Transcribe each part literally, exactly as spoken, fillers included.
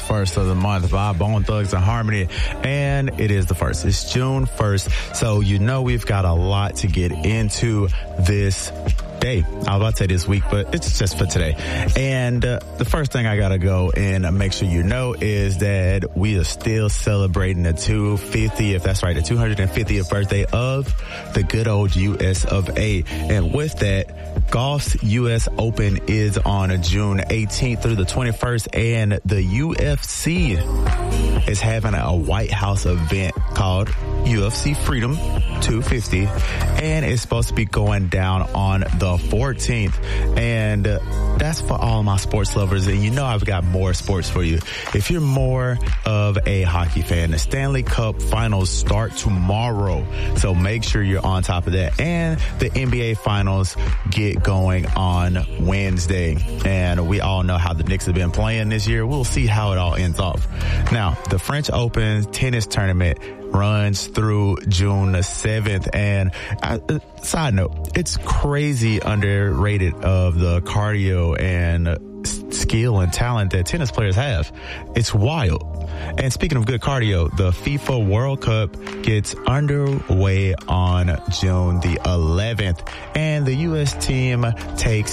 first of the month by Bone Thugs and Harmony. And it is the first. It's June first. So you know we've got a lot to get into this day. I was about to say this week, but it's just for today. And uh, the first thing I got to go and make sure you know is that we are still celebrating the two hundred fiftieth, that's right, the two hundred fiftieth birthday of the good old U S of A. And with that, golf's U S Open is on June eighteenth through the twenty-first, and the U F C is having a White House event called U F C Freedom two fifty, and it's supposed to be going down on the fourteenth. And uh, that's for all my sports lovers. And you know I've got more sports for you. If you're more of a hockey fan, the Stanley Cup Finals start tomorrow, so make sure you're on top of that. And the N B A Finals get going on Wednesday. And we all know how the Knicks have been playing this year. We'll see how it all ends off. Now, the French Open tennis tournament runs through June the seventh. And uh, side note, it's crazy underrated of the cardio and uh, skill and talent that tennis players have. It's wild. And speaking of good cardio, the FIFA World Cup gets underway on June the eleventh, and the U S team takes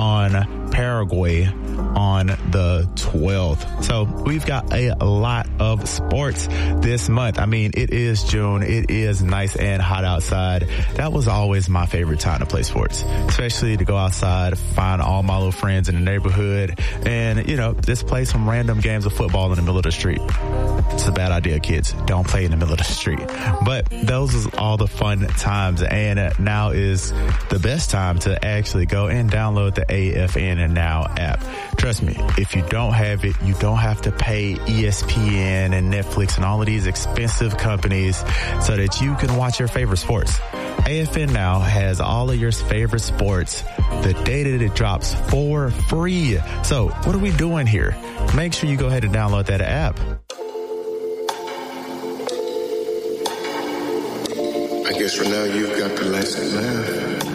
on Paraguay on the twelfth. So we've got a lot of sports this month. I mean, it is June. It is nice and hot outside. That was always my favorite time to play sports, especially to go outside, find all my little friends in the neighborhood, and, you know, just play some random games of football in the middle of the street. It's a bad idea, kids. Don't play in the middle of the street. But those is all the fun times, and now is the best time to actually go and download the A F N and Now app. Trust me, if you don't have it, you don't have to pay E S P N and Netflix and all of these expensive companies so that you can watch your favorite sports. A F N Now has all of your favorite sports the day that it drops for free. So what are we doing here? Make sure you go ahead and download that app. I guess for now you've got the lesson learned.